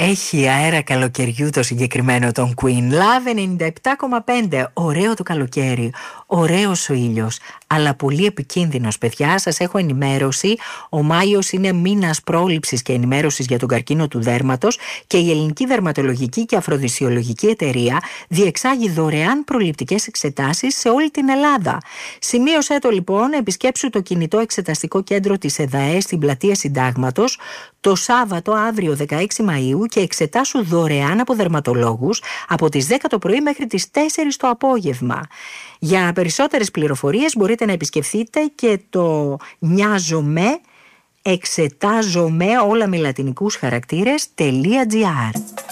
Έχει αέρα καλοκαιριού το συγκεκριμένο των Queen. Love 97,5. Ωραίο το καλοκαίρι. Ωραίος ο ήλιος. Αλλά πολύ επικίνδυνος, παιδιά. Σας έχω ενημέρωση. Ο Μάιος είναι μήνας πρόληψης και ενημέρωσης για τον καρκίνο του δέρματος και η Ελληνική Δερματολογική και Αφροδισιολογική Εταιρεία διεξάγει δωρεάν προληπτικές εξετάσεις σε όλη την Ελλάδα. Σημείωσέ το λοιπόν, επισκέψου το κινητό εξεταστικό κέντρο της ΕΔΑΕ στην πλατεία Συντάγματος το Σάββατο, αύριο 16 Μαΐου, και εξετάσου δωρεάν από δερματολόγους από τις 10 το πρωί μέχρι τις 4 το απόγευμα. Για περισσότερες πληροφορίες μπορείτε να επισκεφθείτε και το νοιάζομαι, εξετάζομαι, όλα με λατινικούς χαρακτήρες.gr.